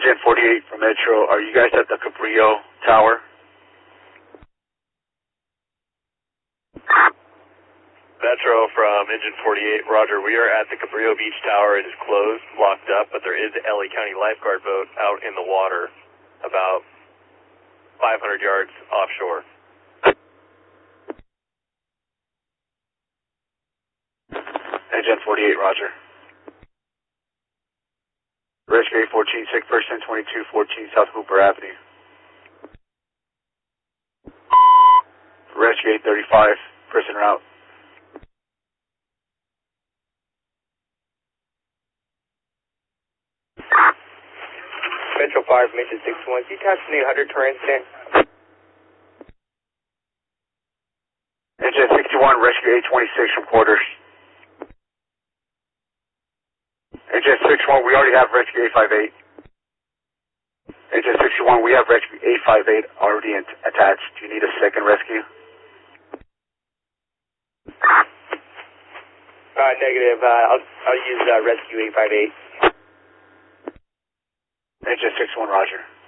Agent 48 from Metro, are you guys at the Cabrillo Tower? Metro from Engine 48, Roger. We are at the Cabrillo Beach Tower. It is closed, locked up, but there is an LA County lifeguard boat out in the water about 500 yards offshore. Agent 48, Roger. Rescue 814, sick person 2214 South Hooper Avenue. Rescue 835, person route. Metro 5 from Engine 61, detached from the 800 tour incident. Engine 61, rescue 826 from quarters. Engine 61, we already have rescue 858. Engine 61, we have rescue 858 already attached. Do you need a second rescue? Negative. I'll use rescue 858. Engine 61, Roger.